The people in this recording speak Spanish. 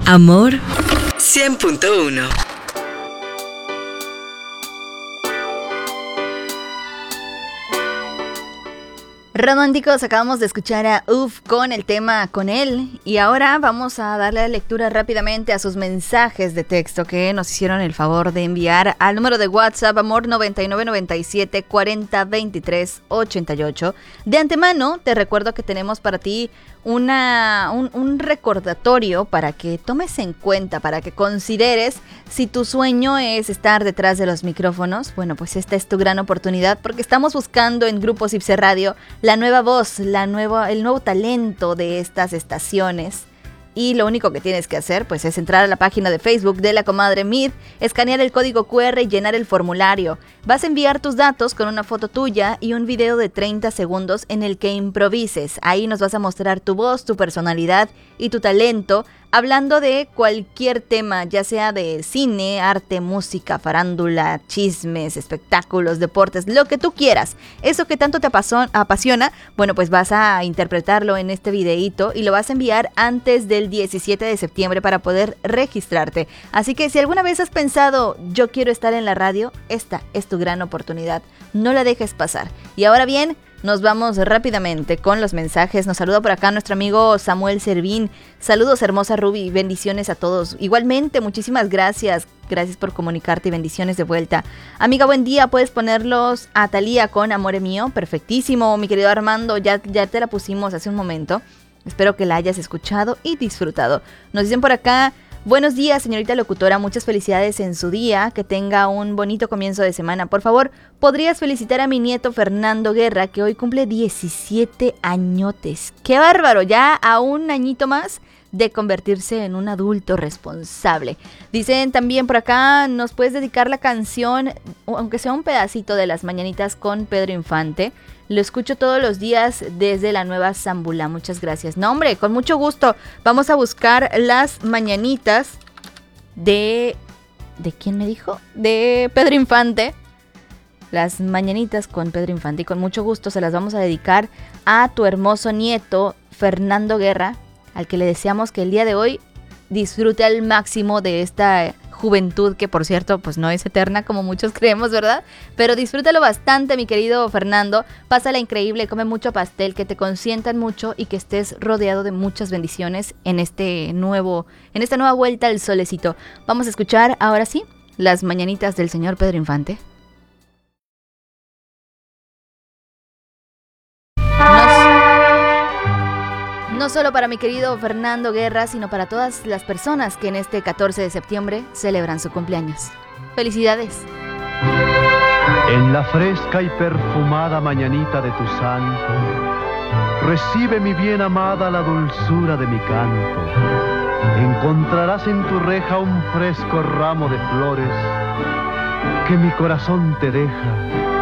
Amor 100.1. Románticos, acabamos de escuchar a Uf con el tema Con Él, y ahora vamos a darle lectura rápidamente a sus mensajes de texto que nos hicieron el favor de enviar al número de WhatsApp Amor 9997 40 23 88. De antemano te recuerdo que tenemos para ti un recordatorio para que tomes en cuenta, para que consideres si tu sueño es estar detrás de los micrófonos. Bueno, pues esta es tu gran oportunidad, porque estamos buscando en Grupos IPSE Radio la nueva voz, el nuevo talento de estas estaciones. Y lo único que tienes que hacer pues es entrar a la página de Facebook de La Comadre Meet, escanear el código QR y llenar el formulario. Vas a enviar tus datos con una foto tuya y un video de 30 segundos en el que improvises. Ahí nos vas a mostrar tu voz, tu personalidad y tu talento, hablando de cualquier tema, ya sea de cine, arte, música, farándula, chismes, espectáculos, deportes, lo que tú quieras. Eso que tanto te apasiona, bueno, pues vas a interpretarlo en este videíto y lo vas a enviar antes del 17 de septiembre para poder registrarte. Así que si alguna vez has pensado, yo quiero estar en la radio, esta es tu gran oportunidad. No la dejes pasar. Y ahora bien, nos vamos rápidamente con los mensajes. Nos saluda por acá nuestro amigo Samuel Servín. Saludos, hermosa Ruby, bendiciones a todos. Igualmente, muchísimas gracias. Gracias por comunicarte y bendiciones de vuelta. Amiga, buen día. Puedes ponerlos a Thalía con Amore Mío. Perfectísimo, mi querido Armando. Ya te la pusimos hace un momento. Espero que la hayas escuchado y disfrutado. Nos dicen por acá: buenos días, señorita locutora, muchas felicidades en su día, que tenga un bonito comienzo de semana. Por favor, ¿podrías felicitar a mi nieto Fernando Guerra, que hoy cumple 17 añotes? ¡Qué bárbaro! Ya a un añito más de convertirse en un adulto responsable. Dicen también por acá, ¿nos puedes dedicar la canción, aunque sea un pedacito, de Las Mañanitas con Pedro Infante? Lo escucho todos los días desde la Nueva Zambula. Muchas gracias. No, hombre, con mucho gusto. Vamos a buscar Las Mañanitas de... ¿De quién me dijo? De Pedro Infante. Las Mañanitas con Pedro Infante. Y con mucho gusto se las vamos a dedicar a tu hermoso nieto, Fernando Guerra, al que le deseamos que el día de hoy disfrute al máximo de esta juventud, que por cierto pues no es eterna como muchos creemos, ¿verdad? Pero disfrútalo bastante, mi querido Fernando. Pásala increíble, come mucho pastel, que te consientan mucho y que estés rodeado de muchas bendiciones en esta nueva vuelta al solecito. Vamos a escuchar ahora sí Las Mañanitas del señor Pedro Infante. No solo para mi querido Fernando Guerra, sino para todas las personas que en este 14 de septiembre celebran su cumpleaños. ¡Felicidades! En la fresca y perfumada mañanita de tu santo, recibe, mi bien amada, la dulzura de mi canto. Encontrarás en tu reja un fresco ramo de flores que mi corazón te deja